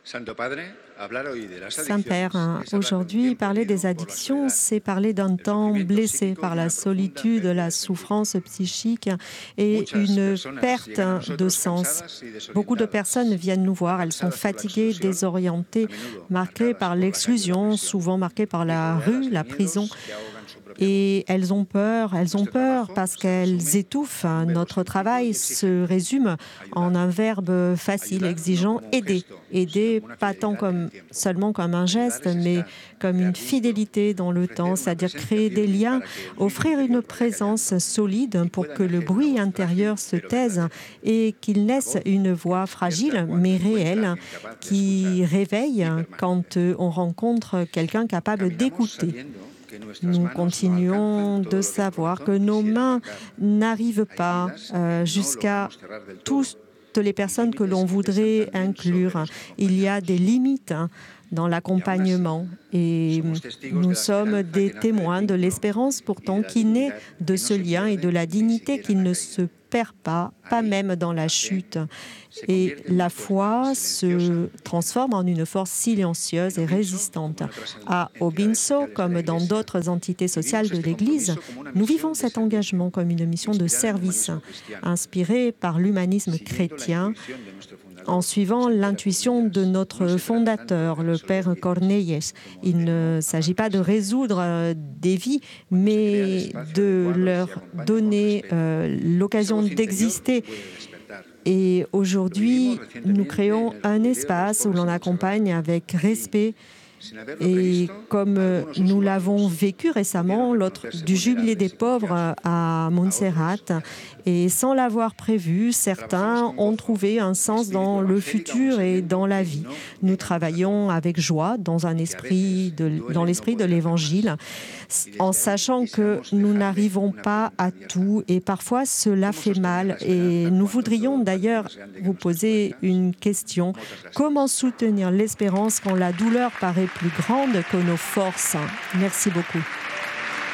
Saint-Père, aujourd'hui, parler des addictions, c'est parler d'un temps blessé par la solitude, la souffrance psychique et une perte de sens. Beaucoup de personnes viennent nous voir, elles sont fatiguées, désorientées, marquées par l'exclusion, souvent marquées par la rue, la prison. Et elles ont peur parce qu'elles étouffent. Notre travail se résume en un verbe facile, exigeant, aider. Aider, pas tant seulement comme un geste, mais comme une fidélité dans le temps, c'est-à-dire créer des liens, offrir une présence solide pour que le bruit intérieur se taise et qu'il laisse une voix fragile mais réelle qui réveille quand on rencontre quelqu'un capable d'écouter. Nous continuons de savoir que nos mains n'arrivent pas jusqu'à toutes les personnes que l'on voudrait inclure. Il y a des limites dans l'accompagnement et nous sommes des témoins de l'espérance pourtant qui naît de ce lien et de la dignité qui ne se perd pas même dans la chute. Et la foi se transforme en une force silencieuse et résistante. À Obinso, comme dans d'autres entités sociales de l'Église, nous vivons cet engagement comme une mission de service, inspirée par l'humanisme chrétien, en suivant l'intuition de notre fondateur, le Père Cornelius. Il ne s'agit pas de résoudre des vies, mais de leur donner l'occasion d'exister. Et aujourd'hui, nous créons un espace où l'on accompagne avec respect. Et comme nous l'avons vécu récemment, du Jubilé des pauvres à Montserrat, et sans l'avoir prévu, certains ont trouvé un sens dans le futur et dans la vie. Nous travaillons avec joie dans l'esprit de l'Évangile, en sachant que nous n'arrivons pas à tout et parfois cela fait mal. Et nous voudrions d'ailleurs vous poser une question. Comment soutenir l'espérance quand la douleur paraît plus grande que nos forces? Merci beaucoup.